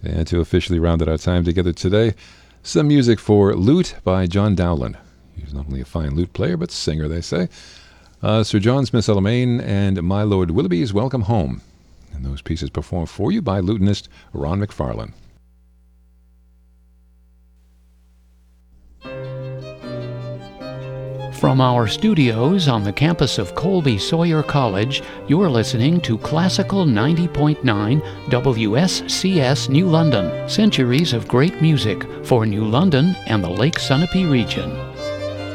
And to officially round out our time together today, some music for Lute by John Dowland. He's not only a fine lute player, but singer, they say. Sir John Smith Elmaine and My Lord Willoughby's Welcome Home. And those pieces performed for you by lutenist Ron McFarlane. From our studios on the campus of Colby Sawyer College, you're listening to Classical 90.9 WSCS New London. Centuries of great music for New London and the Lake Sunapee region.